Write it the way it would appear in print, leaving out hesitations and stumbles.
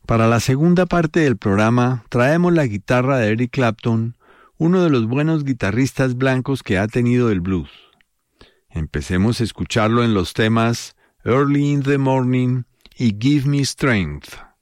Para la segunda parte del programa traemos la guitarra de Eric Clapton, uno de los buenos guitarristas blancos que ha tenido el blues. Empecemos a escucharlo en los temas Early in the Morning y Give Me Strength.